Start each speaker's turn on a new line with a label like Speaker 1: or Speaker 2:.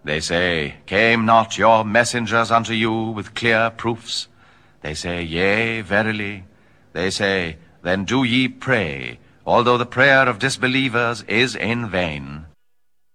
Speaker 1: They say, Came not your messengers unto you with clear proofs? They say, Yea, verily. They say, Then do ye pray, although the prayer of disbelievers is in vain.